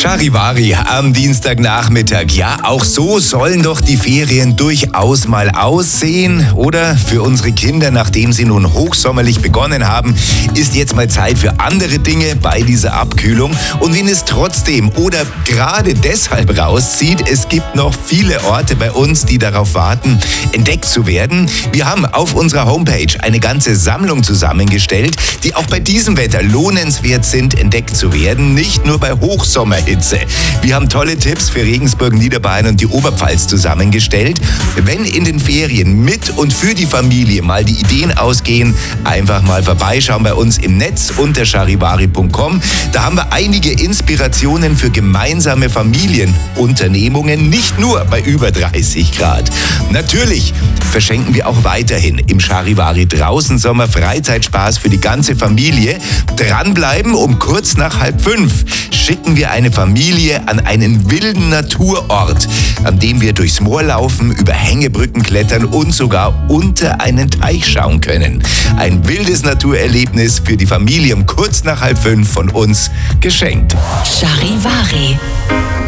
Charivari am Dienstagnachmittag. Ja, auch so sollen doch die Ferien durchaus mal aussehen. Oder für unsere Kinder, nachdem sie nun hochsommerlich begonnen haben, ist jetzt mal Zeit für andere Dinge bei dieser Abkühlung. Und wen es trotzdem oder gerade deshalb rauszieht, es gibt noch viele Orte bei uns, die darauf warten, entdeckt zu werden. Wir haben auf unserer Homepage eine ganze Sammlung zusammengestellt, die auch bei diesem Wetter lohnenswert sind, entdeckt zu werden. Nicht nur bei Hochsommerhitze. Wir haben tolle Tipps für Regensburg, Niederbayern und die Oberpfalz zusammengestellt. Wenn in den Ferien mit und für die Familie mal die Ideen ausgehen, einfach mal vorbeischauen bei uns im Netz unter charivari.com. Da haben wir einige Inspirationen für gemeinsame Familienunternehmungen, nicht nur bei über 30 Grad. Natürlich verschenken wir auch weiterhin im Charivari draußen Sommer Freizeitspaß für die ganze Familie. Dranbleiben, um kurz nach 4:30 schicken wir eine Familie an einen wilden Naturort, an dem wir durchs Moor laufen, über Hängebrücken klettern und sogar unter einen Teich schauen können. Ein wildes Naturerlebnis für die Familie um kurz nach 4:30 von uns geschenkt. Charivari.